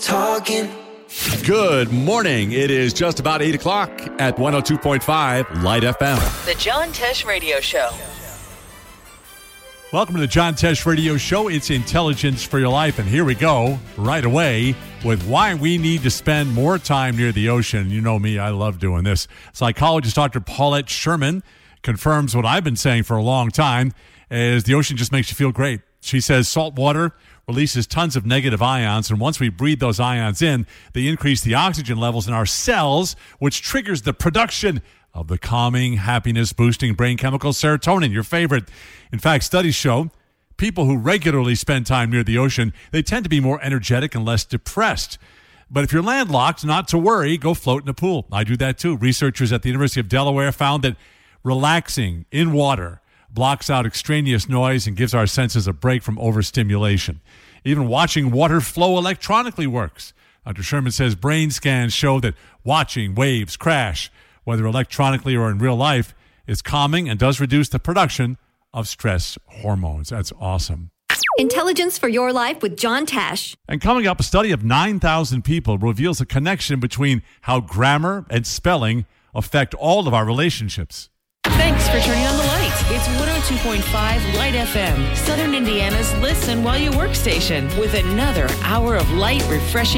talking. Good morning. It is just about 8 o'clock at 102.5 Light FM. The John Tesh Radio Show. Welcome to the John Tesh Radio Show. It's Intelligence for Your Life. And here we go right away with why we need to spend more time near the ocean. You know me, I love doing this. Psychologist Dr. Paulette Sherman confirms what I've been saying for a long time, is the ocean just makes you feel great. She says salt water releases tons of negative ions, and once we breathe those ions in, they increase the oxygen levels in our cells, which triggers the production of the calming, happiness-boosting brain chemical serotonin, your favorite. In fact, studies show people who regularly spend time near the ocean, they tend to be more energetic and less depressed. But if you're landlocked, not to worry, go float in a pool. I do that too. Researchers at the University of Delaware found that relaxing in water blocks out extraneous noise and gives our senses a break from overstimulation. Even watching water flow electronically works. Dr. Sherman says brain scans show that watching waves crash, whether electronically or in real life, is calming and does reduce the production of stress hormones. That's awesome. Intelligence for Your Life with John Tesh. And coming up, a study of 9,000 people reveals a connection between how grammar and spelling affect all of our relationships. Thanks for turning on the light. It's 102.5 Light FM, Southern Indiana's listen while you work station, with another hour of light, refreshing